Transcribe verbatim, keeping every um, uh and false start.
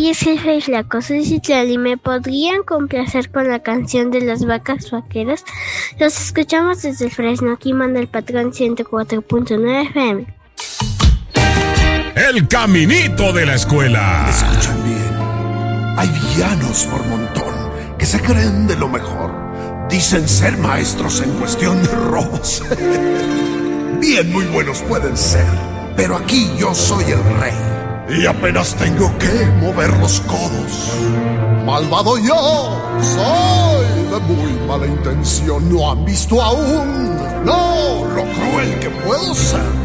Reyes, Jefe y Flaco, soy Citlali. ¿Me podrían complacer con la canción de las vacas vaqueras? Los escuchamos desde el Fresno. Aquí manda el patrón ciento cuatro punto nueve F M. El caminito de la escuela. Escuchan bien. Hay villanos por montón que se creen de lo mejor. Dicen ser maestros en cuestión de robos. Bien, muy buenos pueden ser, pero aquí yo soy el rey y apenas tengo que mover los codos. Malvado yo soy de muy mala intención. ¿No han visto aún? No, lo cruel que puedo ser.